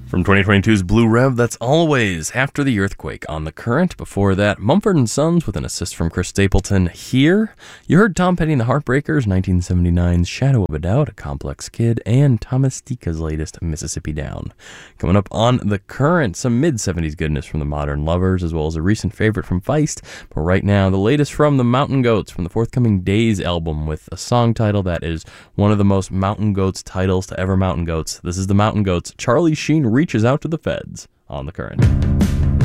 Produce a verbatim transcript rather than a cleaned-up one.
From twenty twenty-two's Blue Rev, that's Always After the Earthquake on The Current. Before that, Mumford and Sons with an assist from Chris Stapleton. Here, you heard Tom Petty and the Heartbreakers, nineteen seventy-nine's Shadow of a Doubt, A Complex Kid, and Thomas Dika's latest Mississippi Down. Coming up on The Current, some mid-seventies goodness from the Modern Lovers, as well as a recent favorite from Feist. But right now, the latest from the Mountain Goats from the forthcoming Days album with a song title that is one of the most Mountain Goats titles to ever Mountain Goats. This is the Mountain Goats. Charlie Sheen reaches out to the feds on The Current.